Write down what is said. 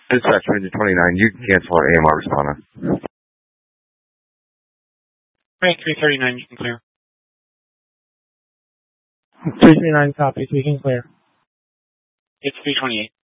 Dispatch Ranger 29, you can cancel our AMR responder. Right, 339, you can clear. 339 copies, we can clear. It's 328.